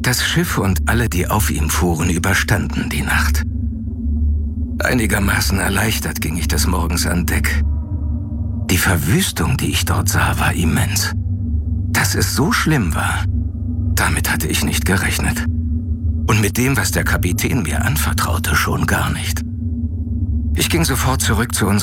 Das Schiff und alle, die auf ihm fuhren, überstanden die Nacht. Einigermaßen erleichtert ging ich des Morgens an Deck. Die Verwüstung, die ich dort sah, war immens. Dass es so schlimm war, damit hatte ich nicht gerechnet. Und mit dem, was der Kapitän mir anvertraute, schon gar nicht. Ich ging sofort zurück zu